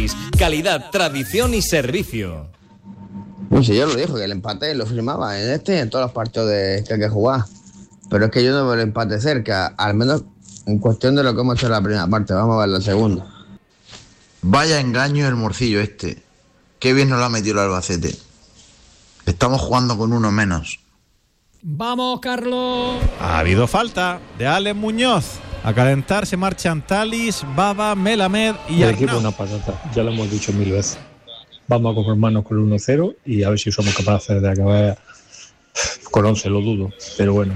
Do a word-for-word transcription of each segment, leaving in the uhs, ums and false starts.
Calidad, tradición y servicio. Pues sí, yo lo dijo, que el empate lo firmaba en este y en todos los partidos de, que hay que jugar. Pero es que yo no veo el empate cerca, al menos en cuestión de lo que hemos hecho en la primera parte. Vamos a ver la segunda. Vaya engaño el morcillo este. Qué bien nos lo ha metido el Albacete. Estamos jugando con uno menos. Vamos, Carlos. Ha habido falta de Alex Muñoz. A calentar se marchan Talis, Baba, Melamed y el Arnau. equipo es una patata, ya lo hemos dicho mil veces. Vamos a conformarnos con el uno cero y a ver si somos capaces de acabar con once, lo dudo, pero bueno.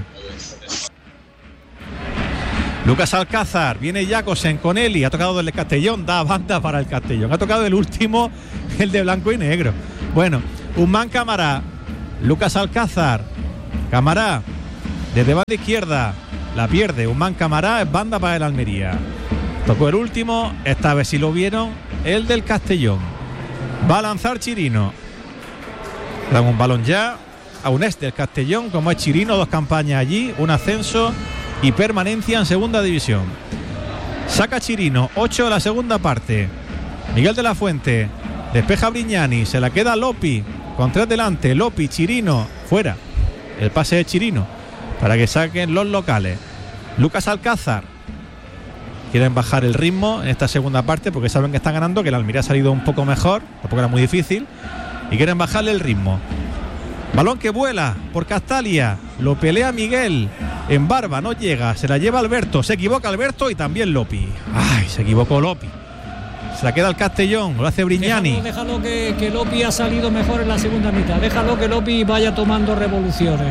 Lucas Alcázar, viene Jacobsen con Eli, ha tocado el de Castellón, da banda para el Castellón, ha tocado el último, el de blanco y negro. Bueno, Usman Camará, Lucas Alcázar, Camará, desde banda izquierda, la pierde, Usman Camará, es banda para el Almería. Tocó el último, esta vez si lo vieron, el del Castellón. Va a lanzar Chirino. Dan un balón ya a un ex del Castellón, como es Chirino, dos campañas allí, un ascenso y permanencia en segunda división. Saca Chirino, ocho de la segunda parte. Miguel de la Fuente, despeja Brignani, se la queda Lopi, con tres delante, Lopi, Chirino, fuera. El pase de Chirino, para que saquen los locales. Lucas Alcázar. Quieren bajar el ritmo en esta segunda parte porque saben que están ganando, que el Almería ha salido un poco mejor, tampoco era muy difícil, y quieren bajarle el ritmo. Balón que vuela por Castalia, lo pelea Miguel, en Barba, no llega, se la lleva Alberto, se equivoca Alberto y también Lopi. Ay, se equivocó Lopi. Se la queda el Castellón, lo hace Brignani. Déjalo, déjalo que, que Lopi ha salido mejor en la segunda mitad, déjalo que Lopi vaya tomando revoluciones.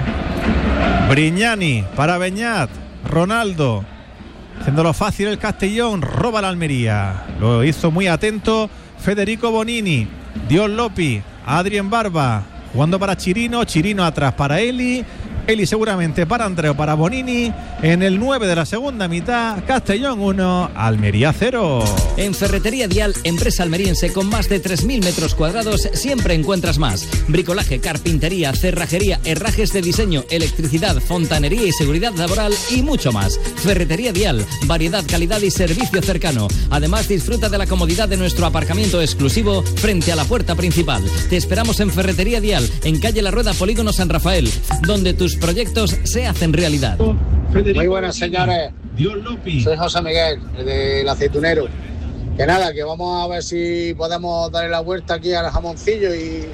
Brignani para Beñat, Ronaldo, haciéndolo fácil el Castellón, roba la Almería. Lo hizo muy atento Federico Bonini, Dios Lopi, Adrien Barba, jugando para Chirino, Chirino atrás para Eli, Eli seguramente para Andreu, para Bonini. En el nueve de la segunda mitad, Castellón uno, Almería cero. En Ferretería Dial, empresa almeriense con más de tres mil metros cuadrados, siempre encuentras más. Bricolaje, carpintería, cerrajería, herrajes de diseño, electricidad, fontanería y seguridad laboral y mucho más. Ferretería Dial, variedad, calidad y servicio cercano. Además, disfruta de la comodidad de nuestro aparcamiento exclusivo frente a la puerta principal. Te esperamos en Ferretería Dial, en calle La Rueda, Polígono San Rafael, donde tus proyectos se hacen realidad. Muy buenas, señores. Soy José Miguel, el del aceitunero. Que nada, que vamos a ver si podemos darle la vuelta aquí al jamoncillo y,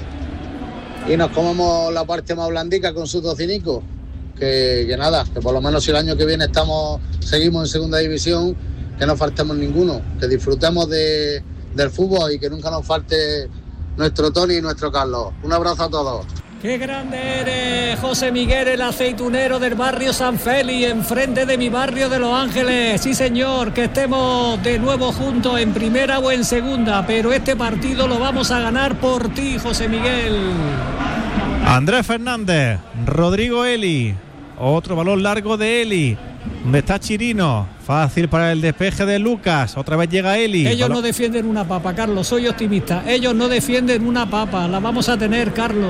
y nos comemos la parte más blandica con su tocinico. Que, que nada, que por lo menos si el año que viene estamos seguimos en segunda división, que no faltemos ninguno, que disfrutemos de, del fútbol y que nunca nos falte nuestro Tony y nuestro Carlos. Un abrazo a todos. ¡Qué grande eres, José Miguel, el aceitunero del barrio San Félix, enfrente de mi barrio de Los Ángeles! Sí, señor, que estemos de nuevo juntos en primera o en segunda, pero este partido lo vamos a ganar por ti, José Miguel. Andrés Fernández, Rodrigo Eli, otro balón largo de Eli, donde está Chirino, fácil para el despeje de Lucas, otra vez llega Eli. Ellos balón... no defienden una papa, Carlos, soy optimista, ellos no defienden una papa, la vamos a tener, Carlos.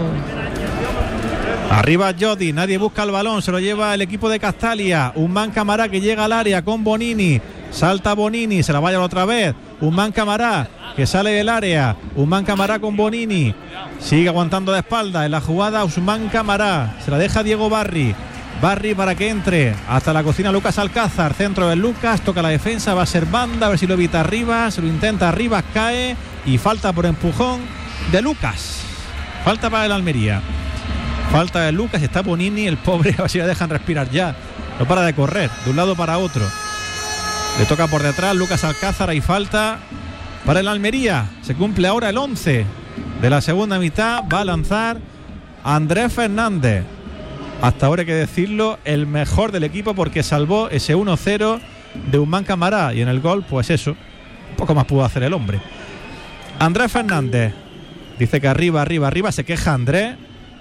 Arriba Jodi, nadie busca el balón, se lo lleva el equipo de Castalia. Usman Camará que llega al área con Bonini, salta Bonini, se la vaya otra vez. Usman Camará que sale del área, Usman Camará con Bonini, sigue aguantando de espalda en la jugada. Usman Camará, se la deja Diego Barri, Barri para que entre hasta la cocina Lucas Alcázar, centro de Lucas, toca la defensa, va a ser banda, a ver si lo evita arriba, se lo intenta arriba, cae y falta por empujón de Lucas, falta para el Almería. Falta de Lucas, está Bonini, el pobre, a ver si le dejan respirar ya. No para de correr, de un lado para otro. Le toca por detrás Lucas Alcázar, hay falta para el Almería. Se cumple ahora el once de la segunda mitad. Va a lanzar Andrés Fernández. Hasta ahora hay que decirlo, el mejor del equipo porque salvó ese uno cero de Usman Camará. Y en el gol, pues eso, un poco más pudo hacer el hombre. Andrés Fernández. Dice que arriba, arriba, arriba. Se queja Andrés.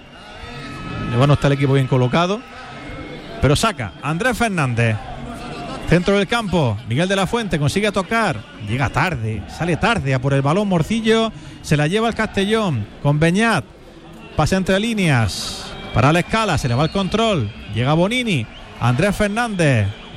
Bueno, está el equipo bien colocado, pero saca Andrés Fernández, centro del campo. Miguel de la Fuente consigue tocar, llega tarde, sale tarde a por el balón Morcillo, se la lleva el Castellón con Beñat, pase entre líneas para la escala, se le va el control, llega Bonini, Andrés Fernández,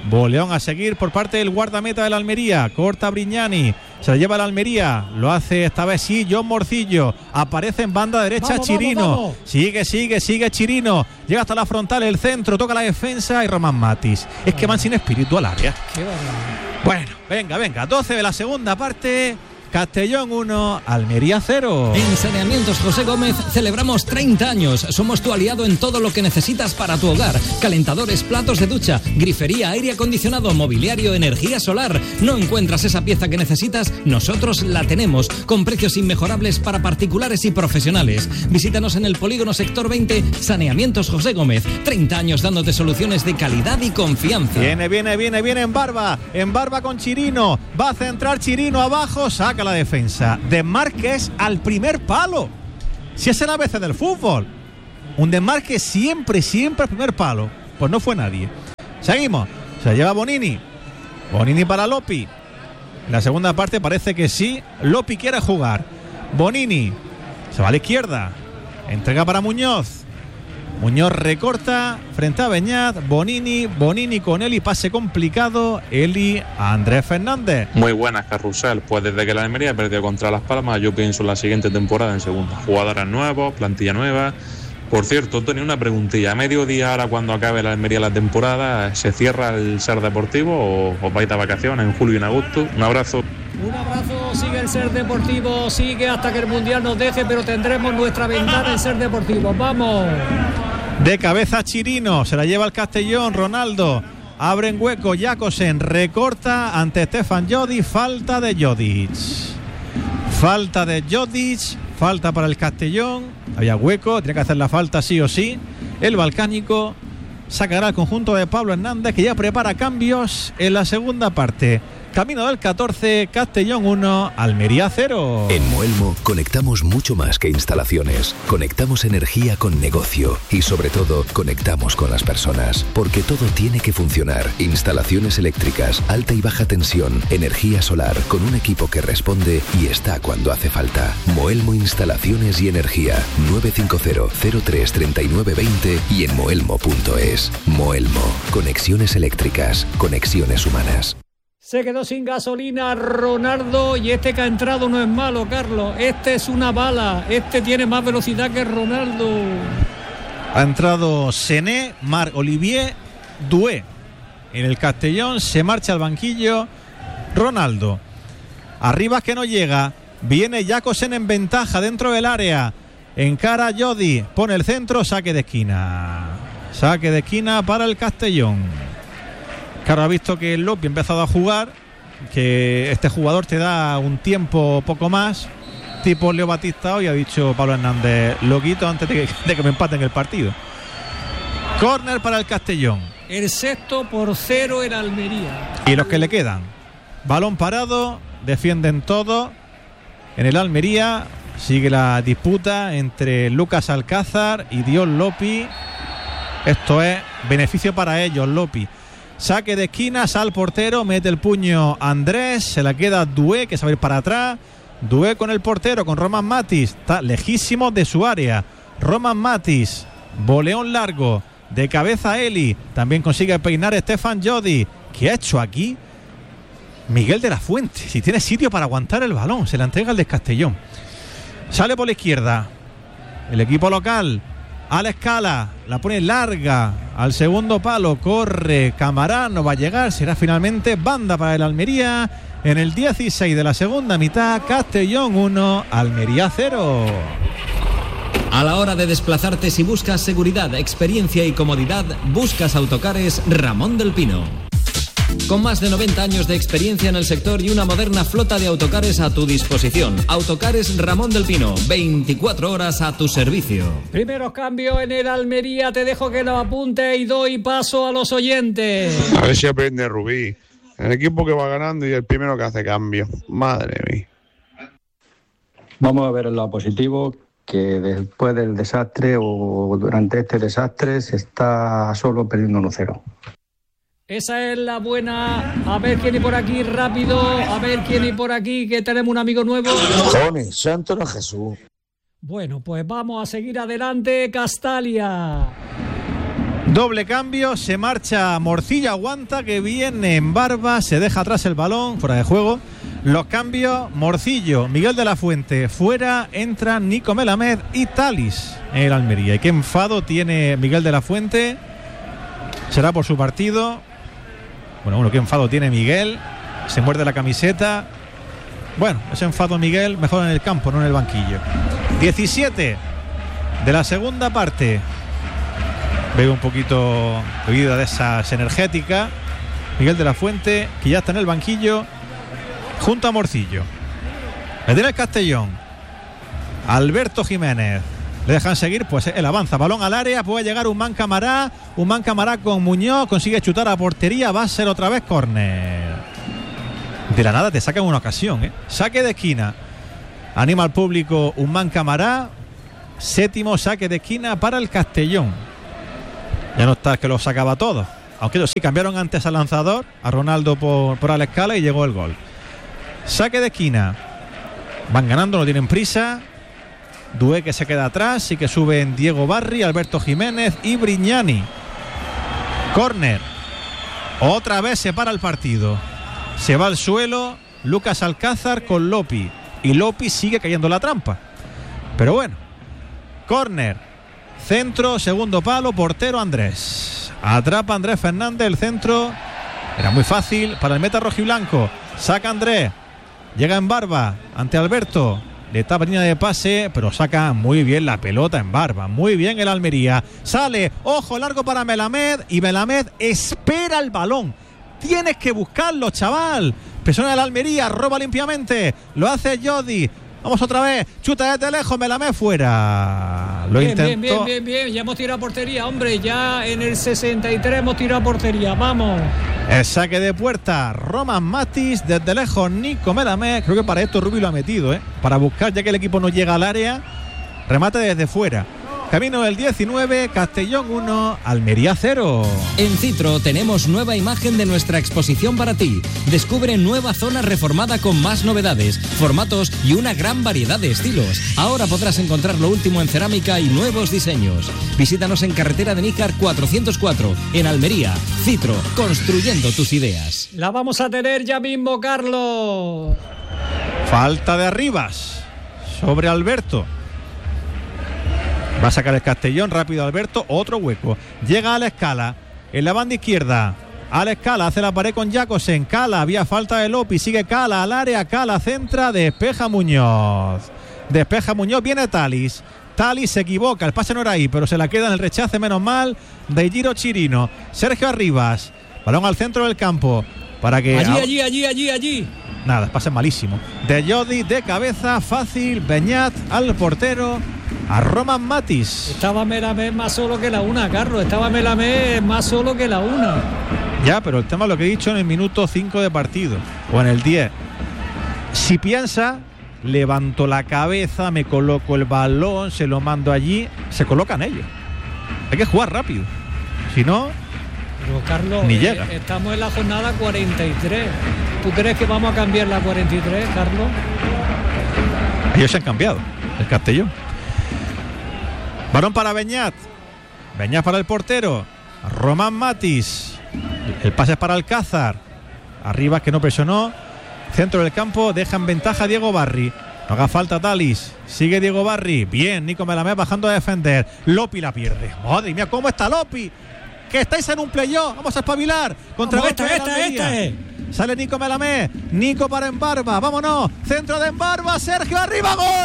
Boleón a seguir por parte del guardameta de la Almería. Corta Brignani. Se la lleva la Almería. Lo hace esta vez sí John Morcillo. Aparece en banda derecha vamos, Chirino. Vamos, vamos. Sigue, sigue, sigue Chirino. Llega hasta la frontal, el centro. Toca la defensa y Román Matis. Es que van sin espíritu al área. Qué barbaridad. Bueno, venga, venga. doce de la segunda parte. Castellón uno, Almería cero. En Saneamientos José Gómez celebramos treinta años. Somos tu aliado en todo lo que necesitas para tu hogar. Calentadores, platos de ducha, grifería, aire acondicionado, mobiliario, energía solar. ¿No encuentras esa pieza que necesitas? Nosotros la tenemos, con precios inmejorables para particulares y profesionales. Visítanos en el Polígono Sector veinte, Saneamientos José Gómez. treinta años dándote soluciones de calidad y confianza. Viene, viene, viene, viene en Barba. En Barba con Chirino. Va a centrar Chirino abajo, saca la defensa. Desmarques al primer palo. Si es el A B C del fútbol. Un desmarque siempre, siempre al primer palo. Pues no fue nadie. Seguimos. Se lleva Bonini. Bonini para Lopi. En la segunda parte parece que sí. Lopi quiere jugar. Bonini. Se va a la izquierda. Entrega para Muñoz. Muñoz recorta frente a Beñat. Bonini, Bonini con Eli, pase complicado. Eli a Andrés Fernández. Muy buenas, Carrusel. Pues desde que la Almería perdió contra Las Palmas, yo pienso en la siguiente temporada en segunda. Jugadores nuevos, plantilla nueva. Por cierto, tenía una preguntilla. A mediodía, ahora cuando acabe la Almería la temporada, ¿se cierra el Ser Deportivo o os vais de vacaciones en julio y en agosto? Un abrazo. Un abrazo, sigue el Ser Deportivo, sigue hasta que el Mundial nos deje, pero tendremos nuestra ventana en Ser Deportivo. ¡Vamos! De cabeza Chirino, se la lleva el Castellón, Ronaldo. Abre en hueco, Jacosen recorta ante Stefan Jodic, falta de Jodic. Falta de Jodic, falta para el Castellón. Había hueco, tiene que hacer la falta sí o sí. El balcánico sacará el conjunto de Pablo Hernández, que ya prepara cambios en la segunda parte. Camino del catorce, Castellón uno, Almería cero. En Moelmo conectamos mucho más que instalaciones. Conectamos energía con negocio y sobre todo conectamos con las personas. Porque todo tiene que funcionar. Instalaciones eléctricas, alta y baja tensión, energía solar, con un equipo que responde y está cuando hace falta. Moelmo Instalaciones y Energía. nueve cinco cero, cero tres, tres nueve dos cero y en moelmo punto es. Moelmo. Conexiones eléctricas. Conexiones humanas. Se quedó sin gasolina Ronaldo y este que ha entrado no es malo, Carlos. Este es una bala. Este tiene más velocidad que Ronaldo. Ha entrado Sené, Marc Olivier, Doué. En el Castellón se marcha al banquillo Ronaldo. Arriba que no llega. Viene Jacosen en ventaja dentro del área. Encara Jodi. Pone el centro, saque de esquina. Saque de esquina para el Castellón. Claro, ha visto que Lopi ha empezado a jugar, que este jugador te da un tiempo poco más, tipo Leo Batista, hoy ha dicho Pablo Hernández, lo quito antes de que, de que me empaten el partido. Córner para el Castellón. El sexto por cero en Almería. Y los que le quedan. Balón parado, defienden todo. En el Almería sigue la disputa entre Lucas Alcázar y Dios Lopi. Esto es beneficio para ellos, Lopi. Saque de esquina, sale al portero, mete el puño Andrés, se la queda Doué, que sabe ir para atrás. Doué con el portero, con Román Matis, está lejísimo de su área. Román Matis, boleón largo, de cabeza Eli, también consigue peinar a Stefan Jodic. ¿Qué ha hecho aquí Miguel de la Fuente? Si tiene sitio para aguantar el balón, se la entrega al de Castellón. Sale por la izquierda el equipo local. A la escala, la pone larga al segundo palo, corre Camará, no va a llegar, será finalmente banda para el Almería. En el dieciséis de la segunda mitad, Castellón uno, Almería cero. A la hora de desplazarte, si buscas seguridad, experiencia y comodidad, buscas Autocares Ramón del Pino. Con más de noventa años de experiencia en el sector y una moderna flota de autocares a tu disposición. Autocares Ramón del Pino, veinticuatro horas a tu servicio. Primeros cambios en el Almería, te dejo que lo apunte y doy paso a los oyentes. A ver si aprende Rubí. El equipo que va ganando y el primero que hace cambio. Madre mía. Vamos a ver el lado positivo, que después del desastre o durante este desastre se está solo perdiendo uno cero. Esa es la buena. A ver quién hay por aquí rápido. A ver quién hay por aquí, que tenemos un amigo nuevo. Cojones, santo no Jesús. Bueno, pues vamos a seguir adelante. Castalia. Doble cambio, se marcha Morcillo, aguanta, que viene en Barba, se deja atrás el balón, fuera de juego. Los cambios, Morcillo, Miguel de la Fuente, fuera, entra Nico Melamed y Talis en el Almería. Y qué enfado tiene Miguel de la Fuente, será por su partido. Bueno, bueno, qué enfado tiene Miguel, se muerde la camiseta. Bueno, ese enfado Miguel, mejor en el campo, no en el banquillo. diecisiete de la segunda parte. Veo un poquito bebida de esas energéticas. Miguel de la Fuente, que ya está en el banquillo, junto a Morcillo. Le tiene el Castellón. Alberto Jiménez. Le dejan seguir, pues él avanza. Balón al área, puede llegar Usman Camará. Usman Camará con Muñoz, consigue chutar a portería. Va a ser otra vez córner. De la nada te sacan una ocasión, ¿eh? Saque de esquina. Anima al público Usman Camará. Séptimo saque de esquina para el Castellón. Ya no está que lo sacaba todo. Aunque ellos sí cambiaron antes al lanzador, a Ronaldo por, por Alex Cala, y llegó el gol. Saque de esquina. Van ganando, no tienen prisa. Dué que se queda atrás y que suben Diego Barri, Alberto Jiménez y Brignani. Córner. Otra vez se para el partido. Se va al suelo Lucas Alcázar con Lopi. Y Lopi sigue cayendo en la trampa. Pero bueno. Córner. Centro, segundo palo, portero Andrés. Atrapa Andrés Fernández, el centro. Era muy fácil para el meta rojiblanco. Saca Andrés. Llega en Barba ante Alberto. Le tapa línea de pase, pero saca muy bien la pelota en Barba. Muy bien el Almería. Sale, ojo, largo para Melamed. Y Melamed espera el balón. Tienes que buscarlo, chaval. Persona del Almería, roba limpiamente. Lo hace Jody. Vamos otra vez, chuta desde lejos, Melamed fuera. Lo bien, intentó. Bien, bien, bien, bien, ya hemos tirado portería, hombre, ya en el sesenta y tres hemos tirado portería, vamos. El saque de puerta, Roman Matis, desde lejos, Nico Melamed. Creo que para esto Rubí lo ha metido, ¿eh? Para buscar, ya que el equipo no llega al área, remate desde fuera. Camino del diecinueve, Castellón uno, Almería cero. En Citro tenemos nueva imagen de nuestra exposición para ti. Descubre nueva zona reformada con más novedades, formatos y una gran variedad de estilos. Ahora podrás encontrar lo último en cerámica y nuevos diseños. Visítanos en carretera de Níjar cuatrocientos cuatro, en Almería. Citro, construyendo tus ideas. La vamos a tener ya mismo, Carlos. Falta de Arribas sobre Alberto. Va a sacar el Castellón, rápido Alberto, otro hueco. Llega a la Escala, en la banda izquierda. A la Escala, hace la pared con Jacobsen. Cala, había falta de Lopi, sigue Cala al área. Cala centra, despeja Muñoz. Despeja Muñoz, viene Talis. Talis se equivoca, el pase no era ahí, pero se la queda en el rechace, menos mal, de Giro Chirino. Sergio Arribas, balón al centro del campo. Para que allí, allí, allí, allí, allí. Nada, el pase malísimo. De Jody, de cabeza, fácil. Beñat al portero, a Roman Matis. Estaba Melamed más solo que la una, Carlos. Estaba Melamed más solo que la una. Ya, pero el tema es lo que he dicho en el minuto cinco de partido, o en el diez. Si piensa, levanto la cabeza, me coloco el balón, se lo mando allí, se colocan ellos. Hay que jugar rápido. Si no, pero Carlos, ni eh, llega. Estamos en la jornada cuarenta y tres. ¿Tú crees que vamos a cambiar la cuarenta y tres, Carlos? Ellos se han cambiado, el Castellón. Balón para Beñat. Beñat para el portero. Roman Matis. El pase es para Alcázar. Arriba que no presionó. Centro del campo. Deja en ventaja a Diego Barri. No haga falta Talis. Sigue Diego Barri. Bien, Nico Melamed bajando a defender. Lopi la pierde. Madre mía, ¿cómo está Lopi? Que estáis en un playoff. Vamos a espabilar. Contra esta, esta, esta es. Sale Nico Melamed. Nico para Embarba. Vámonos. Centro de Embarba. Sergio arriba. ¡Gol!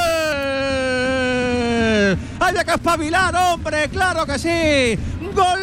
Había que espabilar, hombre. Claro que sí. ¡Gol!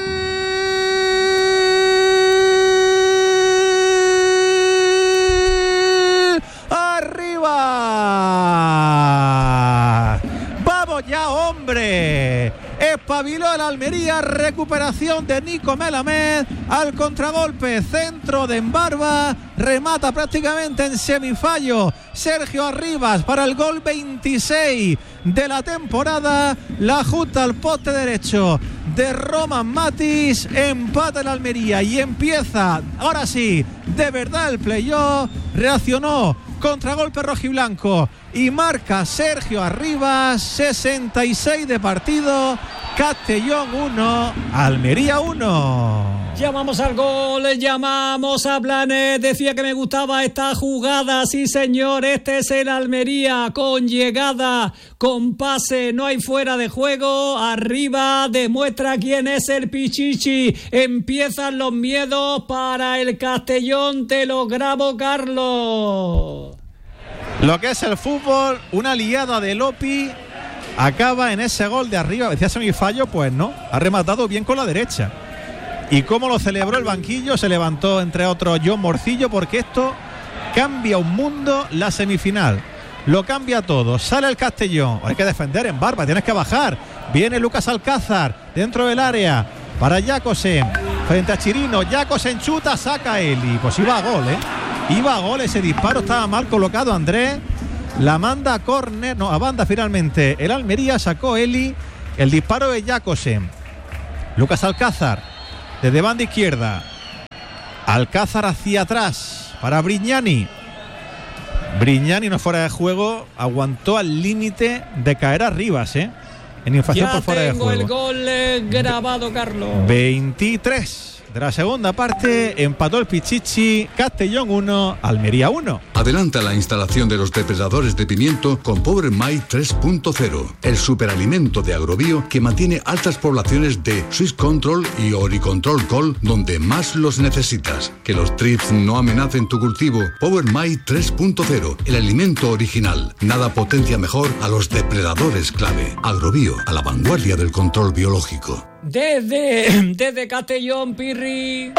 ¡Arriba! ¡Vamos ya, hombre! Espabiló el Almería, recuperación de Nico Melamed al contragolpe, centro de Embarba, remata prácticamente en semifallo Sergio Arribas para el gol veintiséis de la temporada, la junta al poste derecho de Roman Matis, empata el Almería y empieza, ahora sí, de verdad el playoff. Reaccionó, contragolpe rojiblanco y marca Sergio Arribas. Sesenta y seis de partido. Castellón uno, Almería uno. Llamamos al gol, llamamos a Blanes. Decía que me gustaba esta jugada. Sí, señor, este es el Almería con llegada, con pase, no hay fuera de juego. Arriba demuestra quién es el Pichichi. Empiezan los miedos para el Castellón. Te lo grabo, Carlos. Lo que es el fútbol, una liada de Lopi. Acaba en ese gol de Arriba. Decía semifallo, pues no. Ha rematado bien con la derecha. Y cómo lo celebró el banquillo. Se levantó, entre otros, John Morcillo, porque esto cambia un mundo. La semifinal lo cambia todo. Sale el Castellón. Hay que defender en barba, tienes que bajar. Viene Lucas Alcázar dentro del área para Jácosen frente a Chirino. Jácosen chuta, saca Eli. Pues iba a gol, ¿eh? Iba a gol. Ese disparo estaba mal colocado, Andrés. La manda a córner, no, a banda finalmente. El Almería sacó Eli. El disparo de Jácosen. Lucas Alcázar desde banda izquierda. Alcázar hacia atrás para Brignani. Brignani, no fuera de juego, aguantó al límite de caer a Rivas, ¿eh? En infracción por fuera de juego. Ya tengo el gol eh, grabado, Carlos. veintitrés de la segunda parte, empató el Pichichi. Castellón uno, Almería uno. Adelanta la instalación de los depredadores de pimiento con Power My tres punto cero, el superalimento de Agrobio que mantiene altas poblaciones de Swiss Control y Oricontrol Col donde más los necesitas. Que los trips no amenacen tu cultivo. Power My tres punto cero, el alimento original. Nada potencia mejor a los depredadores clave. Agrobio, a la vanguardia del control biológico. Desde, desde Castellón, Pirri.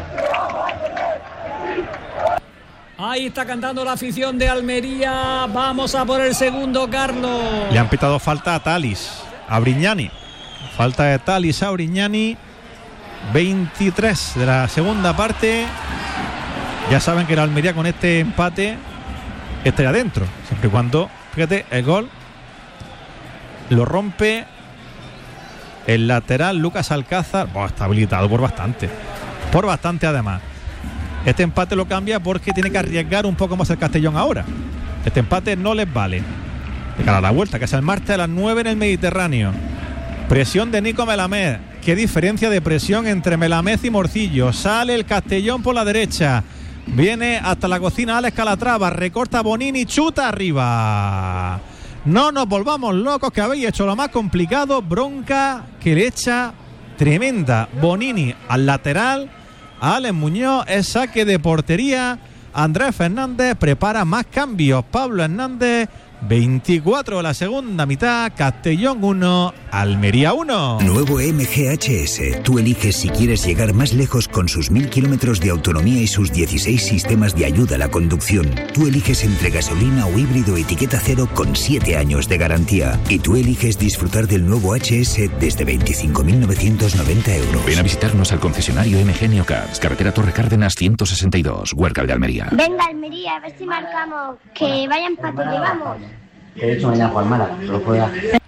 Ahí está cantando la afición de Almería. Vamos a por el segundo, Carlos. Le han pitado falta a Talis, a Brignani. Falta de Talis a Brignani. veintitrés de la segunda parte. Ya saben que la Almería con este empate estaría adentro. Siempre y cuando, fíjate, el gol lo rompe el lateral Lucas Alcázar. Oh, está habilitado por bastante. Por bastante además. Este empate lo cambia porque tiene que arriesgar un poco más el Castellón ahora. Este empate no les vale. De cara a la vuelta, que es el martes a las nueve en el Mediterráneo. Presión de Nico Melamed. Qué diferencia de presión entre Melamed y Morcillo. Sale el Castellón por la derecha. Viene hasta la cocina Alex Calatrava. Recorta Bonini, chuta arriba. No nos volvamos locos, que habéis hecho lo más complicado. Bronca que le echa tremenda Bonini al lateral. A Alex Muñoz, es saque de portería. Andrés Fernández prepara más cambios. Pablo Hernández, veinticuatro de la segunda mitad. Castellón uno, Almería uno. Nuevo M G H S. Tú eliges si quieres llegar más lejos con sus mil kilómetros de autonomía y sus dieciséis sistemas de ayuda a la conducción. Tú eliges entre gasolina o híbrido etiqueta cero con siete años de garantía. Y tú eliges disfrutar del nuevo H S desde veinticinco mil novecientos noventa euros. Ven a visitarnos al concesionario M G Neocars, carretera Torre Cárdenas ciento sesenta y dos, Huércal de Almería. Venga, Almería, a ver si marcamos. Que vaya empate, que vamos. Que de hecho mañana Juan Mala, lo juega.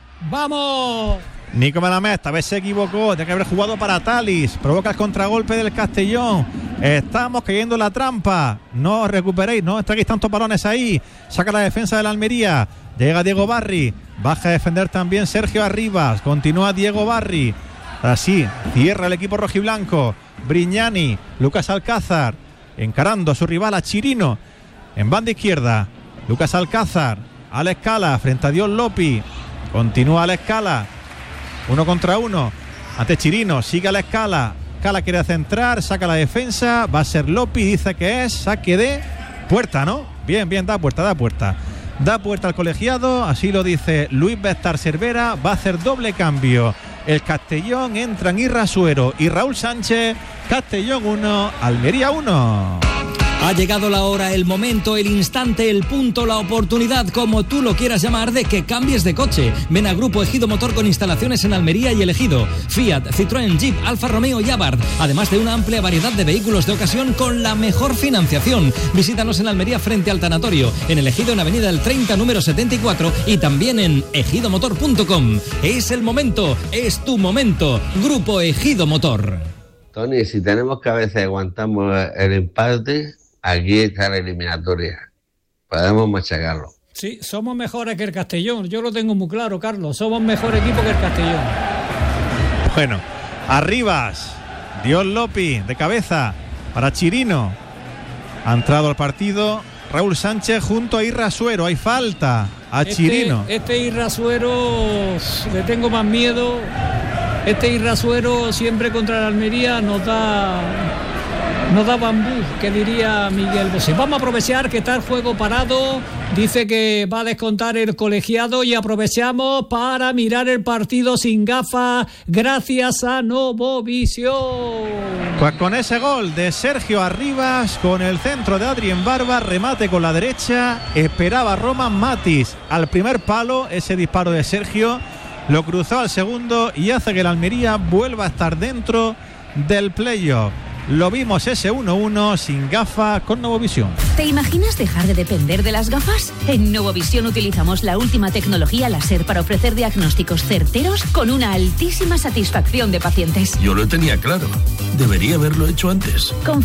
¡Vamos! Nico Melamed esta vez se equivocó, tiene que haber jugado para Talis. Provoca el contragolpe del Castellón. Estamos cayendo en la trampa. No os recuperéis, no estáis tantos balones ahí. Saca la defensa de la Almería. Llega Diego Barri. Baja a defender también Sergio Arribas. Continúa Diego Barri. Así cierra el equipo rojiblanco. Brignani, Lucas Alcázar encarando a su rival, a Chirino. En banda izquierda, Lucas Alcázar a la escala frente a Dios Lopi. Continúa a la escala. Uno contra uno. Ante Chirino. Sigue a la escala. Cala quiere centrar. Saca la defensa. Va a ser Lopi. Dice que es saque de puerta, ¿no? Bien, bien. Da puerta, da puerta. Da puerta al colegiado. Así lo dice Luis Bestar Cervera. Va a hacer doble cambio. El Castellón. Entran Irrasuero y Raúl Sánchez. Castellón uno, Almería uno. Ha llegado la hora, el momento, el instante, el punto, la oportunidad, como tú lo quieras llamar, de que cambies de coche. Ven a Grupo Ejido Motor con instalaciones en Almería y El Ejido. Fiat, Citroën, Jeep, Alfa Romeo y Abarth. Además de una amplia variedad de vehículos de ocasión con la mejor financiación. Visítanos en Almería frente al tanatorio, en El Ejido en Avenida El treinta, número setenta y cuatro y también en ejido motor punto com. Es el momento, es tu momento. Grupo Ejido Motor. Tony, si tenemos que a veces aguantamos el empate, aquí está la eliminatoria. Podemos machacarlo. Sí, somos mejores que el Castellón. Yo lo tengo muy claro, Carlos. Somos mejor equipo que el Castellón. Bueno, Arribas, Dios Lopi, de cabeza, para Chirino. Ha entrado al partido Raúl Sánchez junto a Irrasuero. Hay falta a este, Chirino. Este Irrasuero, le tengo más miedo. Este Irrasuero siempre contra la Almería nos da... No da bambú, que diría Miguel Bosé. Vamos a aprovechar que está el juego parado. Dice que va a descontar el colegiado y aprovechamos para mirar el partido sin gafas gracias a Novovisión. Pues con ese gol de Sergio Arribas, con el centro de Adrien Barba, remate con la derecha, esperaba Roman Matis al primer palo, ese disparo de Sergio, lo cruzó al segundo y hace que la Almería vuelva a estar dentro del playoff. Lo vimos ese uno uno sin gafas con Novovisión. ¿Te imaginas dejar de depender de las gafas? En Novovisión utilizamos la última tecnología láser para ofrecer diagnósticos certeros con una altísima satisfacción de pacientes. Yo lo tenía claro. Debería haberlo hecho antes. Confía